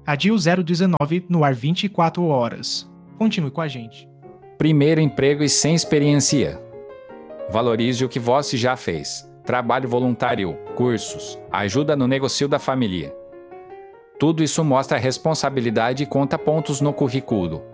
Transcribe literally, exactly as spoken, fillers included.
Adil zero dezenove no ar vinte e quatro horas. Continue com a gente. Primeiro emprego e sem experiência. Valorize o que você já fez. Trabalho voluntário, cursos, ajuda no negócio da família. Tudo isso mostra responsabilidade e conta pontos no currículo.